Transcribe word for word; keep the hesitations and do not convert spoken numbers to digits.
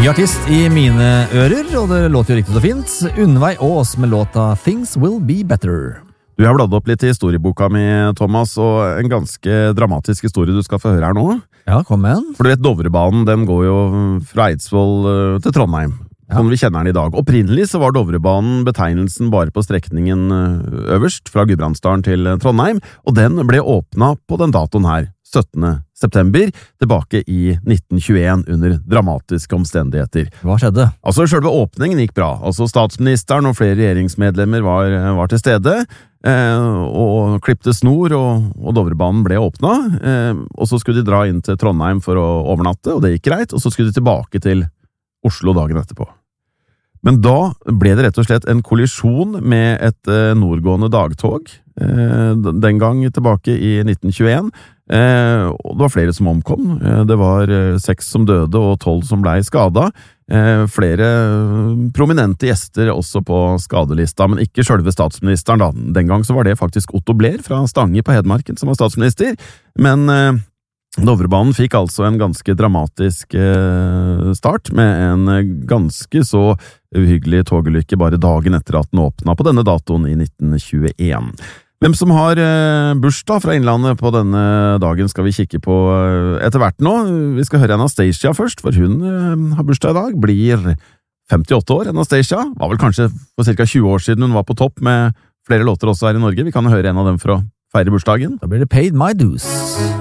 Ny artist i mine ører, og det låter jo riktig så fint. Unnveig Aas med låta Things Will Be Better. Du har bladd opp litt i historieboka mi, Thomas, og en ganske dramatisk historie du skal få høre her nå. Ja, kom igjen. For du vet, Dovrebanen, den går jo fra Eidsvoll eh, til Trondheim, Ja. som vi kjenner den i dag. Opprinnelig så var Dovrebanen betegnelsen bare på strekningen eh, øverst, fra Gudbrandsdalen til Trondheim, og den ble åpnet på den datoen her, syttende september, tilbake i nitten tjueen under dramatiske omstendigheter. Hva skjedde? Altså, selve åpningen gikk bra. Altså, statsministeren og flere regjeringsmedlemmer var, var til stede, eh, og klippte snor, og, og Dovrebanen ble åpnet. Eh, og så skulle de dra inn til Trondheim for å overnatte, og det gikk greit, og så skulle de tilbake til Oslo dagen etterpå. Men da ble det rett og slett en kollisjon med et eh, nordgående dagtog, eh, den gang tilbake i nitten tjueen, eh, og det var flere som omkom. Eh, det var eh, seks som døde og tolv som ble skadet. Eh, flere prominente gjester også på skadelista, men ikke selve statsministeren da. Den gang så var det faktisk Otto Blair fra Stange på Hedmarken som var statsminister, men eh, Dovrebanen fikk altså en ganske dramatisk eh, start, med en ganske så uhyggelig togulykke bare dagen etter at den åpnet på denne datoen i nitten tjueen. Hvem som har eh, bursdag fra Innlandet på denne dagen skal vi kikke på eh, etter hvert nå. Vi skal høre Anastacia først, for hun eh, har bursdag i dag, blir femtiåtte år. Anastacia var vel kanskje for cirka tjue år siden hun var på topp med flere låter også her i Norge. Vi kan høre en av dem for å feire bursdagen. Da blir det Paid My Dues.